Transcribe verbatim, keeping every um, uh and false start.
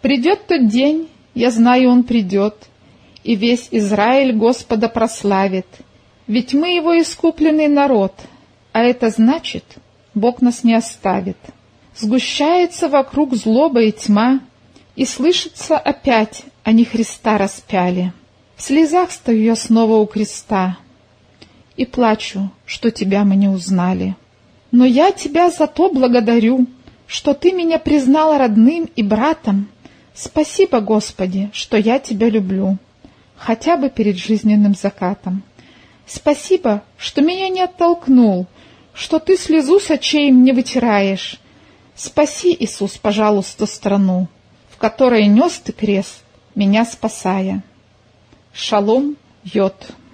Придет тот день, я знаю, он придет, и весь Израиль Господа прославит, ведь мы его искупленный народ, а это значит, Бог нас не оставит. Сгущается вокруг злоба и тьма, и слышится опять, они Христа распяли. В слезах стою я снова у креста и плачу, что тебя мы не узнали. Но я тебя за то благодарю, что ты меня признал родным и братом. Спасибо, Господи, что я тебя люблю, хотя бы перед жизненным закатом. Спасибо, что меня не оттолкнул, что ты слезу с очей мне вытираешь. Спаси, Иисус, пожалуйста, страну, в которой нес ты крест, меня спасая. Шалом, Йод.